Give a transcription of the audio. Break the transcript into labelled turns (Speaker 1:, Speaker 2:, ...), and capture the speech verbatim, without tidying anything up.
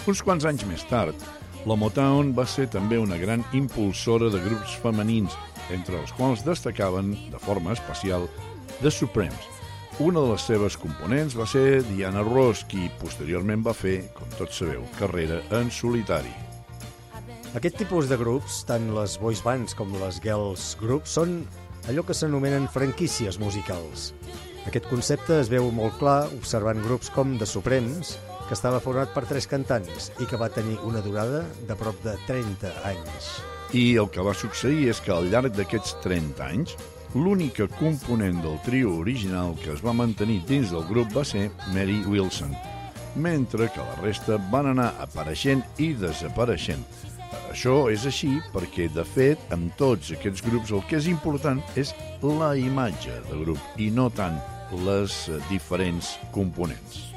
Speaker 1: Uns quants anys més tard, la Motown va ser també una gran impulsora de grups femenins, entre els quals destacaven, de forma especial, The Supremes. Una de les seves components va ser Diana Ross, qui posteriorment va fer, com tots sabeu, carrera en solitari.
Speaker 2: Aquest tipus de grups, tant les boys bands com les girls groups, són allò que s'anomenen franquícies musicals. Aquest concepte es veu molt clar observant grups com The Supremes, que estava format per tres cantants i que va tenir una durada de prop de trenta anys.
Speaker 1: I el que va succeir és que al llarg d'aquests trenta anys, l'única component del trio original que es va mantenir dins del grup va ser Mary Wilson, mentre que la resta van anar apareixent i desapareixent. Això és així perquè, de fet, amb tots aquests grups el que és important és la imatge del grup i no tant les diferents components.